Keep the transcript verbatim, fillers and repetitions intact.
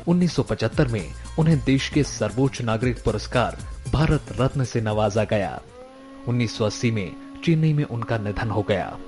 उन्नीस सौ पचहत्तर में उन्हें देश के सर्वोच्च नागरिक पुरस्कार भारत रत्न से नवाजा गया। उन्नीस सौ अस्सी में चेन्नई में उनका निधन हो गया।